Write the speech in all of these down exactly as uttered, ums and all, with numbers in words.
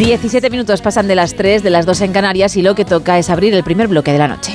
diecisiete minutos pasan de las tres, de las dos en Canarias, y lo que toca es abrir el primer bloque de la noche.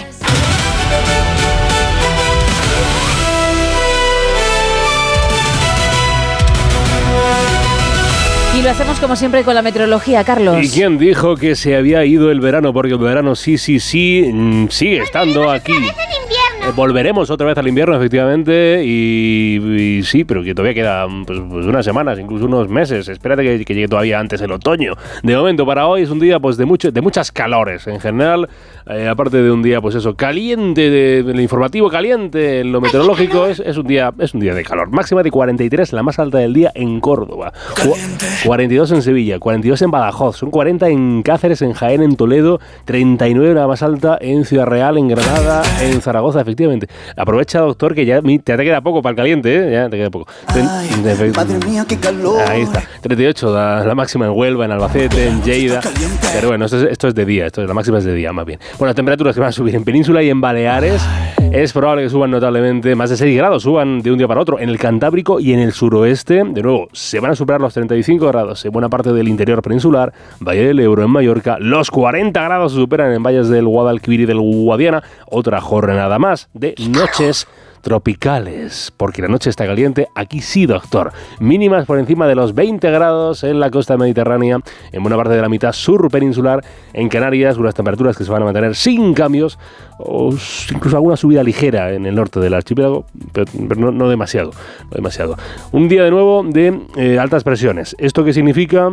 Y lo hacemos como siempre con la meteorología, Carlos. ¿Y quién dijo que se había ido el verano? Porque el verano sí, sí, sí, mmm, sigue estando aquí. Eh, volveremos otra vez al invierno, efectivamente, y, y sí, pero que todavía quedan pues, pues unas semanas, incluso unos meses. Espérate que, que llegue todavía antes el otoño. De momento, para hoy es un día pues de mucho, de muchas calores en general, eh, aparte de un ddía, pues eso, caliente, de, de lo informativo caliente, en lo meteorológico, es, es, un día, es un día de calor. Máxima de cuarenta y tres, la más alta del día en Córdoba. cuarenta y dos en Sevilla, cuarenta y dos en Badajoz, son cuarenta en Cáceres, en Jaén, en Toledo, treinta y nueve la más alta en Ciudad Real, en Granada, en Zaragoza, efectivamente. Aprovecha, doctor, que ya te te queda poco para el caliente, ¿eh? Ya te queda poco. Ay, de, madre mía, qué calor. Ahí está. treinta y ocho, la, la máxima en Huelva, en Albacete, en Lleida. Pero bueno, esto es, esto es de día, esto es, la máxima es de día, más bien. Bueno, las temperaturas que van a subir en Península y en Baleares, es probable que suban notablemente, más de seis grados, suban de un día para otro. En el Cantábrico y en el suroeste, de nuevo, se van a superar los treinta y cinco grados en buena parte del interior peninsular, Valle del Ebro en Mallorca, los cuarenta grados se superan en valles del Guadalquivir y del Guadiana, otra jornada más de noches tropicales, porque la noche está caliente, aquí sí, doctor. Mínimas por encima de los veinte grados en la costa mediterránea, en buena parte de la mitad sur peninsular, en Canarias, unas temperaturas que se van a mantener sin cambios, o incluso alguna subida ligera en el norte del archipiélago, pero, pero no, no demasiado, no demasiado. Un día de nuevo de eh, altas presiones. ¿Esto qué significa?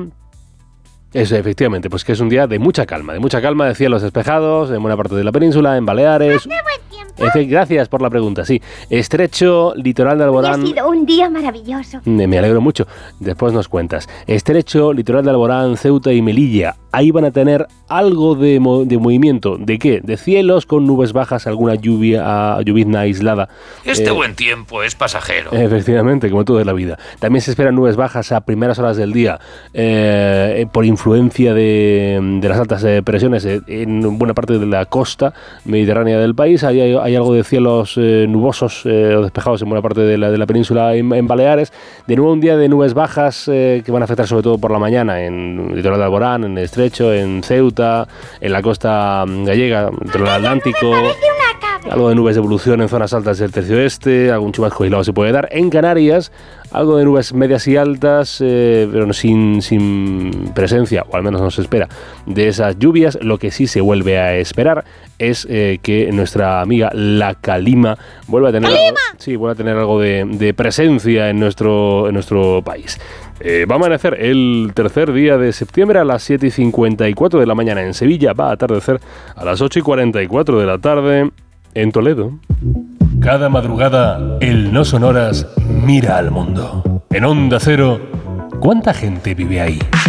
Eso, efectivamente, pues que es un día de mucha calma, de mucha calma, de cielos despejados, en buena parte de la península, en Baleares. Efe, gracias por la pregunta, sí. Estrecho, litoral de Alborán. Ha sido un día maravilloso. Me alegro mucho, después nos cuentas. Estrecho, litoral de Alborán, Ceuta y Melilla. Ahí van a tener algo de, mo- de movimiento. ¿De qué? De cielos con nubes bajas, alguna lluvia, llovizna aislada. Este eh, buen tiempo es pasajero. Efectivamente, como todo de la vida. También se esperan nubes bajas a primeras horas del día, eh, por influencia de, de las altas eh, presiones eh, en buena parte de la costa mediterránea del país. Ahí hay, hay algo de cielos eh, nubosos eh, o despejados en buena parte de la, de la península en, en Baleares. De nuevo un día de nubes bajas eh, que van a afectar sobre todo por la mañana en el litoral de Alborán, en el Estrecho, en Ceuta, en la costa gallega, entre el Atlántico. Algo de nubes de evolución en zonas altas del tercio oeste, algún chubasco aislado se puede dar. En Canarias, algo de nubes medias y altas, eh, pero sin, sin presencia, o al menos no se espera, de esas lluvias. Lo que sí se vuelve a esperar es eh, que nuestra amiga la Calima vuelva a tener, algo, sí, vuelva a tener algo de, de presencia en nuestro, en nuestro país. Eh, va a amanecer el tercer día de septiembre a las siete y cincuenta y cuatro de la mañana en Sevilla. Va a atardecer a las ocho y cuarenta y cuatro de la tarde en Toledo. Cada madrugada, el No Sonoras mira al mundo. En Onda Cero, ¿cuánta gente vive ahí?